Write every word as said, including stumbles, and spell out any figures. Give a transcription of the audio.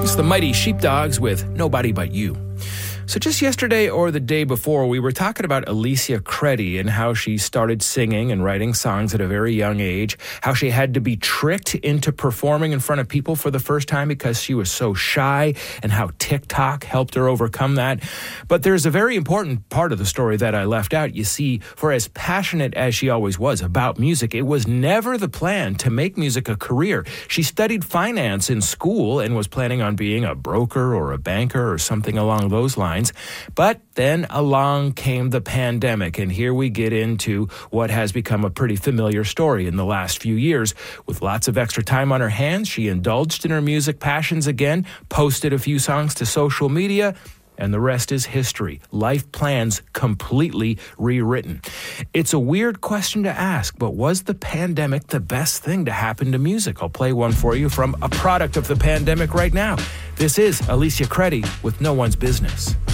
It's the Mighty Sheepdogs with Nobody But You. So just yesterday or the day before, we were talking about Alicia Credy and how she started singing and writing songs at a very young age, how she had to be tricked into performing in front of people for the first time because she was so shy, and how TikTok helped her overcome that. But there's a very important part of the story that I left out. You see, for as passionate as she always was about music, it was never the plan to make music a career. She studied finance in school and was planning on being a broker or a banker or something along those lines. But then along came the pandemic, and here we get into what has become a pretty familiar story in the last few years. With lots of extra time on her hands, she indulged in her music passions again, posted a few songs to social media, and the rest is history. Life plans completely rewritten. It's a weird question to ask, but was the pandemic the best thing to happen to music? I'll play one for you from a product of the pandemic right now. This is Alicia Credy with No One's Business.